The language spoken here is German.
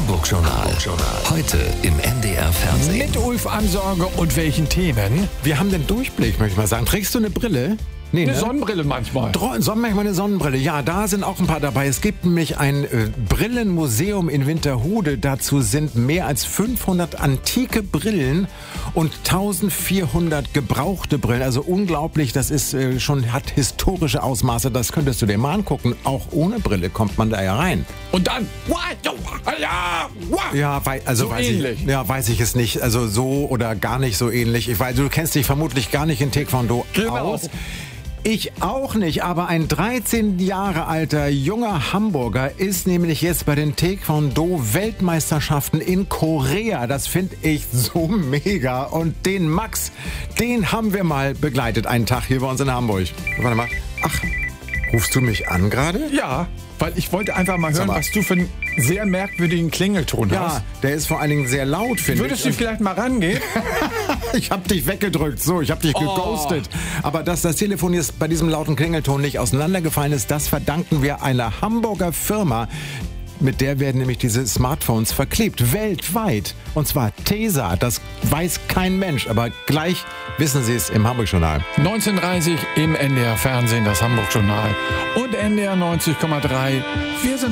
Hamburg-Journal. Heute im NDR Fernsehen. Mit Ulf Ansorge und welchen Themen? Wir haben den Durchblick, möchte ich mal sagen. Trägst du eine Brille? Nee, Eine ne? Sonnenbrille manchmal. Manchmal eine Sonnenbrille. Ja, da sind auch ein paar dabei. Es gibt nämlich ein Brillenmuseum in Winterhude. Dazu sind mehr als 500 antike Brillen und 1400 gebrauchte Brillen. Also unglaublich, das ist hat historische Ausmaße. Das könntest du dir mal angucken. Auch ohne Brille kommt man da ja rein. Und dann... Weiß ich es nicht. Also so oder gar nicht so ähnlich. Du kennst dich vermutlich gar nicht in Taekwondo aus. Ich auch nicht, aber ein 13 Jahre alter junger Hamburger ist nämlich jetzt bei den Taekwondo-Weltmeisterschaften in Korea. Das finde ich so mega. Und den Max, den haben wir mal begleitet, einen Tag hier bei uns in Hamburg. Warte mal. Ach, rufst du mich an gerade? Ja, weil ich wollte einfach mal hören, was du für einen sehr merkwürdigen Klingelton hast. Ja, der ist vor allen Dingen sehr laut, finde ich. Würdest du vielleicht mal rangehen? Ich hab dich weggedrückt, ich hab dich geghostet. Aber dass das Telefon jetzt bei diesem lauten Klingelton nicht auseinandergefallen ist, das verdanken wir einer Hamburger Firma. Mit der werden nämlich diese Smartphones verklebt, weltweit. Und zwar Tesa, das weiß kein Mensch, aber gleich wissen Sie es im Hamburg-Journal. 19:30 im NDR Fernsehen, das Hamburg-Journal und NDR 90,3. Wir sind